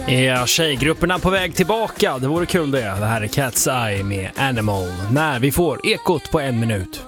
Ja, tjejgrupperna på väg tillbaka. Det vore kul det. Det här är Cat's Eye med Animal. När vi får Ekot på 1 minut.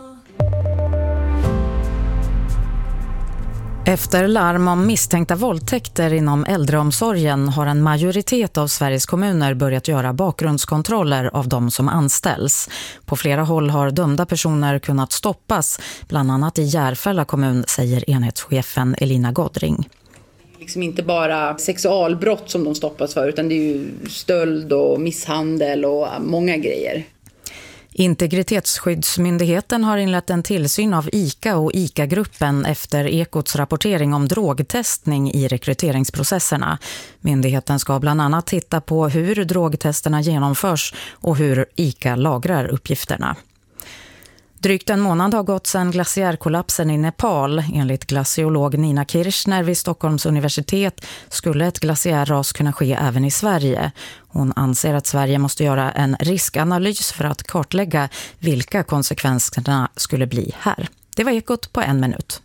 Efter larm om misstänkta våldtäkter inom äldreomsorgen har en majoritet av Sveriges kommuner börjat göra bakgrundskontroller av de som anställs. På flera håll har dömda personer kunnat stoppas, bland annat i Järfälla kommun, säger enhetschefen Elina Godring. Liksom inte bara sexualbrott som de stoppas för, utan det är ju stöld och misshandel och många grejer. Integritetsskyddsmyndigheten har inlett en tillsyn av ICA och ICA-gruppen efter Ekots rapportering om drogtestning i rekryteringsprocesserna. Myndigheten ska bland annat titta på hur drogtesterna genomförs och hur ICA lagrar uppgifterna. Drygt en månad har gått sedan glaciärkollapsen i Nepal. Enligt glaciolog Nina Kirchner vid Stockholms universitet skulle ett glaciärras kunna ske även i Sverige. Hon anser att Sverige måste göra en riskanalys för att kartlägga vilka konsekvenserna skulle bli här. Det var Ekot på 1 minut.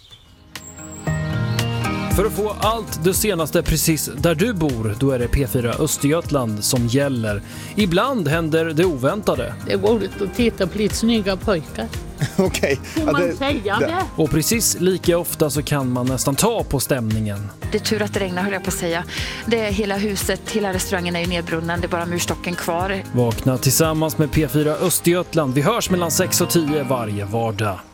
För att få allt det senaste precis där du bor, då är det P4 Östergötland som gäller. Ibland händer det oväntade. Det är roligt att titta på lite snygga pojkar. Okej. Får man säga det? Och precis lika ofta så kan man nästan ta på stämningen. Det är tur att det regnar, höll jag på att säga. Det är hela huset, hela restaurangen är ju nedbrunnen. Det är bara murstocken kvar. Vakna tillsammans med P4 Östergötland. Vi hörs mellan 6 och 10 varje vardag.